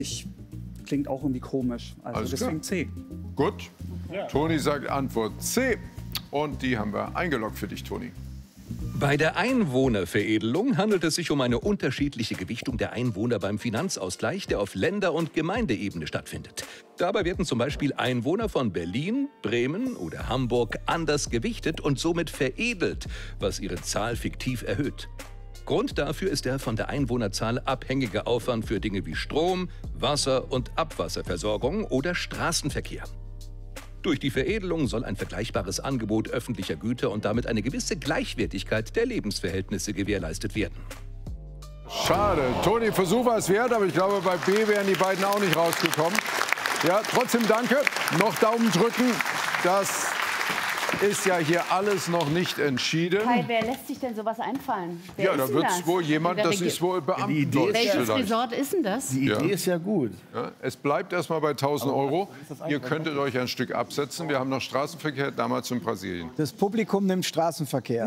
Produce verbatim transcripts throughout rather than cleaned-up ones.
Ich, klingt auch irgendwie komisch. Also Alles deswegen klar. C. Gut. Ja. Toni sagt Antwort C. Und die haben wir eingeloggt für dich, Toni. Bei der Einwohnerveredelung handelt es sich um eine unterschiedliche Gewichtung der Einwohner beim Finanzausgleich, der auf Länder- und Gemeindeebene stattfindet. Dabei werden zum Beispiel Einwohner von Berlin, Bremen oder Hamburg anders gewichtet und somit veredelt, was ihre Zahl fiktiv erhöht. Grund dafür ist der von der Einwohnerzahl abhängige Aufwand für Dinge wie Strom, Wasser- und Abwasserversorgung oder Straßenverkehr. Durch die Veredelung soll ein vergleichbares Angebot öffentlicher Güter und damit eine gewisse Gleichwertigkeit der Lebensverhältnisse gewährleistet werden. Schade. Toni, Versuch war es wert, aber ich glaube, bei B wären die beiden auch nicht rausgekommen. Ja, trotzdem danke. Noch Daumen drücken. Das ist ja hier alles noch nicht entschieden. Kai, wer lässt sich denn sowas einfallen? Wer Ja, ist da denn wird es das? wohl jemand, In der das Regi- ist wohl Ja, die Idee Beamtendeutsch ist- Welches vielleicht. Resort ist denn das? Die Idee Ja. ist ja gut. Ja, es bleibt erstmal bei tausend Euro. Ihr könntet euch ein Stück absetzen. Wir haben noch Straßenverkehr, damals in Brasilien. Das Publikum nimmt Straßenverkehr.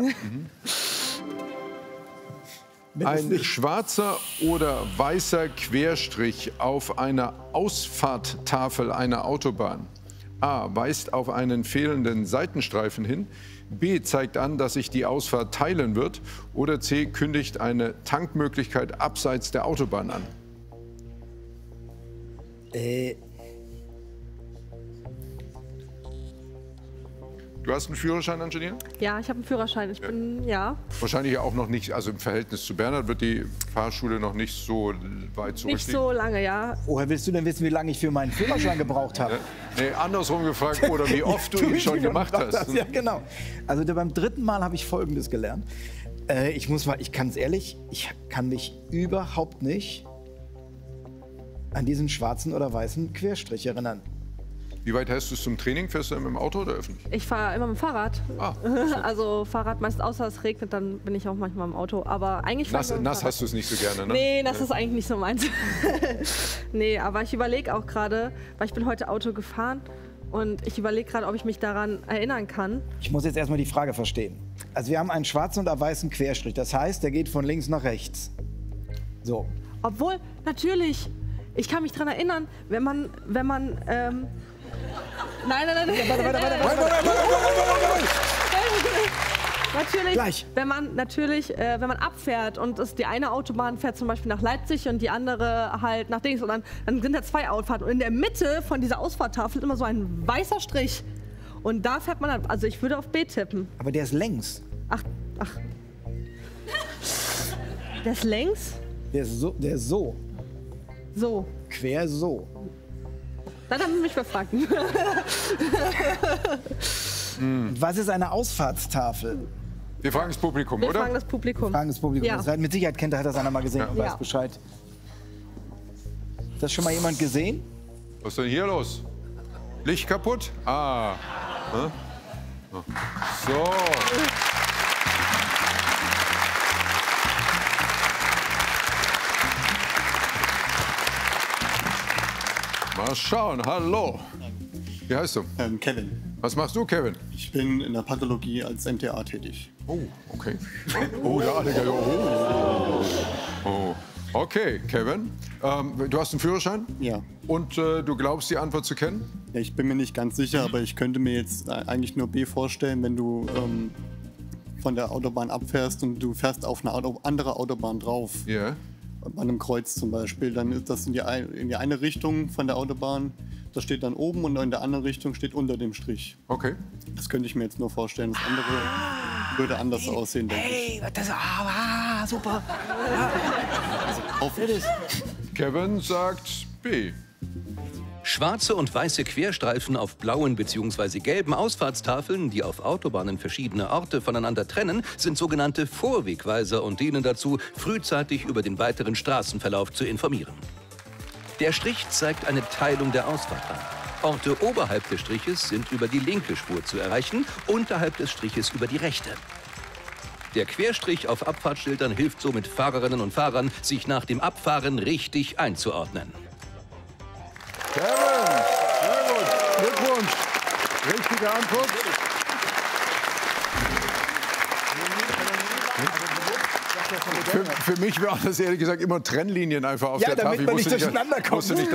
Ein schwarzer oder weißer Querstrich auf einer Ausfahrttafel einer Autobahn. A. Weist auf einen fehlenden Seitenstreifen hin. B. Zeigt an, dass sich die Ausfahrt teilen wird. Oder C. Kündigt eine Tankmöglichkeit abseits der Autobahn an. Äh, Du hast einen Führerschein, Angelina? Ja, ich habe einen Führerschein. Ich bin, ja, Wahrscheinlich auch noch nicht, also im Verhältnis zu Bernhard wird die Fahrschule noch nicht so weit zurückliegen. nicht so lange, ja. woher willst du denn wissen, wie lange ich für meinen Führerschein gebraucht habe? Nee, andersrum gefragt, oder wie oft du ihn schon gemacht hast. Ja, genau. Also da beim dritten Mal habe ich Folgendes gelernt. Äh, ich muss mal, ich kann es ehrlich, ich kann mich überhaupt nicht an diesen schwarzen oder weißen Querstrich erinnern. Wie weit hast du es zum Training? Fährst du mit dem Auto oder öffentlich? Ich fahre immer mit dem Fahrrad. Ah, Also Fahrrad meist, außer es regnet, dann bin ich auch manchmal im Auto. Aber eigentlich fahr ich nass mit dem nass Fahrrad. hast du es nicht so gerne, ne? Nee, das ist eigentlich nicht so meins. Nee, aber ich überlege auch gerade, weil ich bin heute Auto gefahren und ich überlege gerade, ob ich mich daran erinnern kann. Ich muss jetzt erstmal die Frage verstehen. Also wir haben einen schwarzen und einen weißen Querstrich. Das heißt, der geht von links nach rechts. So. Obwohl, natürlich, ich kann mich daran erinnern, wenn man, wenn man, ähm, Nein, nein, nein, nein. Warte, warte, warte, warte, warte, Natürlich, Gleich. wenn man natürlich, äh, wenn man abfährt und es, die eine Autobahn fährt zum Beispiel nach Leipzig und die andere halt nach Dings und dann, dann sind da zwei Ausfahrten und in der Mitte von dieser Ausfahrttafel ist immer so ein weißer Strich und da fährt man dann, also ich würde auf B tippen. Aber der ist längs. Ach, ach. Der ist längs? Der ist so. Der ist so. So. Quer so. Dann haben Sie mich befragt. Was ist eine Ausfahrtstafel? Wir fragen das Publikum, Wir oder? fragen das Publikum. Fragen des Publikums. Ja. Das hat, mit Sicherheit kennt, hat das einer mal gesehen und Ja. weiß Bescheid. Hat das schon mal jemand gesehen? Was ist denn hier los? Licht kaputt? Ah. Hm? So. Mal schauen. Hallo. Wie heißt du? Ähm, Kevin. Was machst du, Kevin? Ich bin in der Pathologie als M T A tätig. Oh, okay. Oh, ja, Digga. Oh. Oh. Okay, Kevin. Ähm, du hast einen Führerschein? Ja. Und äh, du glaubst, die Antwort zu kennen? Ja, ich bin mir nicht ganz sicher, aber ich könnte mir jetzt äh, eigentlich nur B vorstellen, wenn du ähm, von der Autobahn abfährst und du fährst auf eine Auto andere Autobahn drauf. Ja. Yeah. Bei einem Kreuz zum Beispiel, dann ist das in die, ein, in die eine Richtung von der Autobahn. Das steht dann oben und in der anderen Richtung steht unter dem Strich. Okay. Das könnte ich mir jetzt nur vorstellen. Das andere würde anders aussehen, denke ich. Hey, das ah, ah, super. Auf Kevin sagt B. Schwarze und weiße Querstreifen auf blauen bzw. gelben Ausfahrtstafeln, die auf Autobahnen verschiedene Orte voneinander trennen, sind sogenannte Vorwegweiser und dienen dazu, frühzeitig über den weiteren Straßenverlauf zu informieren. Der Strich zeigt eine Teilung der Ausfahrt an. Orte oberhalb des Striches sind über die linke Spur zu erreichen, unterhalb des Striches über die rechte. Der Querstrich auf Abfahrtsschildern hilft somit Fahrerinnen und Fahrern, sich nach dem Abfahren richtig einzuordnen. Kevin, sehr gut. Glückwunsch. Richtige Antwort. Für, für mich waren das ehrlich gesagt immer Trennlinien einfach auf Ja, der Tafel. damit man Ich nicht wusste durcheinander kommt. wusste nicht,